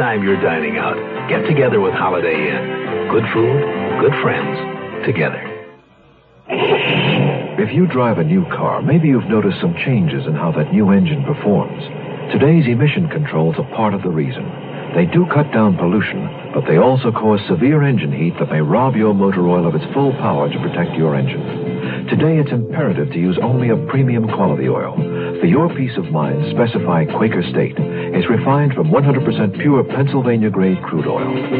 time you're dining out, get together with Holiday Inn. Good food, good friends, together. If you drive a new car, maybe you've noticed some changes in how that new engine performs. Today's emission controls are part of the reason. They do cut down pollution, but they also cause severe engine heat that may rob your motor oil of its full power to protect your engine. Today, it's imperative to use only a premium quality oil. For your peace of mind, specify Quaker State. It's refined from 100% pure Pennsylvania-grade crude oil.